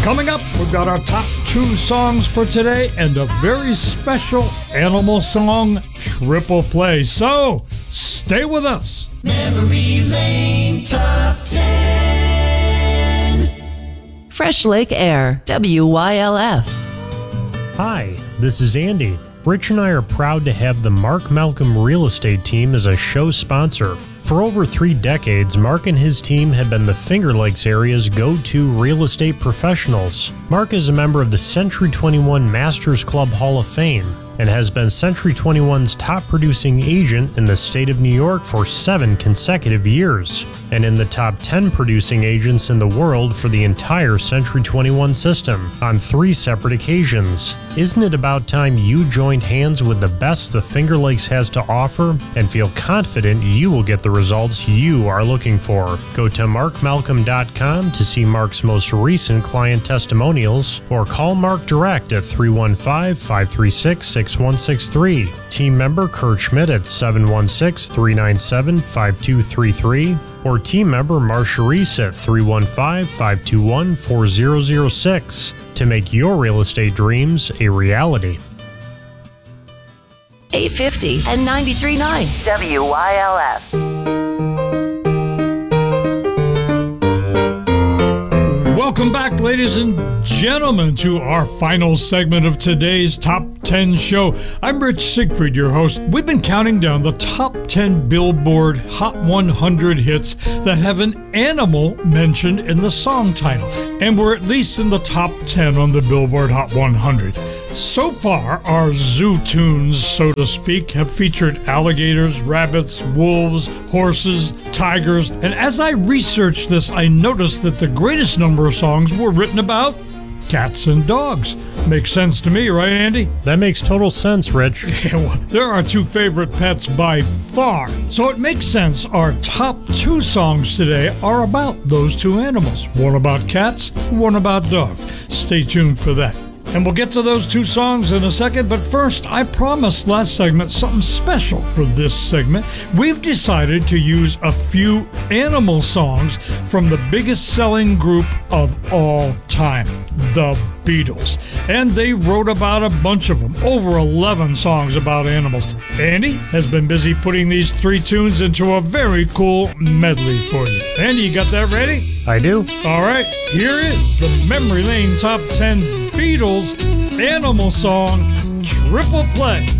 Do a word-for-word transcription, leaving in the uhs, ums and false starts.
Coming up, we've got our top two songs for today and a very special animal song triple play. So, stay with us. Memory Lane Top ten. Fresh Lake Air, W Y L F. Hi, this is Andy. Rich and I are proud to have the Mark Malcolm Real Estate Team as a show sponsor. For over three decades, Mark and his team have been the Finger Lakes area's go-to real estate professionals. Mark is a member of the Century twenty-one Masters Club Hall of Fame and has been Century twenty-one's top producing agent in the state of New York for seven consecutive years, and in the top ten producing agents in the world for the entire Century twenty-one system on three separate occasions. Isn't it about time you joined hands with the best the Finger Lakes has to offer and feel confident you will get the results you are looking for? Go to mark malcolm dot com to see Mark's most recent client testimonials or call Mark direct at three one five, five three six, six one six three. Team member Kurt Schmidt at seven one six, three nine seven, five two three three or team member Marsha Reese at three one five, five two one, four zero zero six to make your real estate dreams a reality. eight fifty and ninety-three point nine W Y L F. Welcome back, ladies and gentlemen, to our final segment of today's Top ten show. I'm Rich Siegfried, your host. We've been counting down the top ten Billboard Hot one hundred hits that have an animal mentioned in the song title, and we're at least in the top ten on the Billboard Hot one hundred. So far, our zoo tunes, so to speak, have featured alligators, rabbits, wolves, horses, tigers, and as I researched this, I noticed that the greatest number of songs were written about cats and dogs. Makes sense to me, right, Andy? That makes total sense, Rich. Yeah, well, they're our two favorite pets by far. So it makes sense our top two songs today are about those two animals. One about cats, one about dogs. Stay tuned for that. And we'll get to those two songs in a second, but first, I promised last segment something special for this segment. We've decided to use a few animal songs from the biggest selling group of all time, the Beatles. And they wrote about a bunch of them, over eleven songs about animals. Andy has been busy putting these three tunes into a very cool medley for you. Andy, you got that ready? I do. All right, here is the Memory Lane Top ten Beatles Animal Song Triple Play.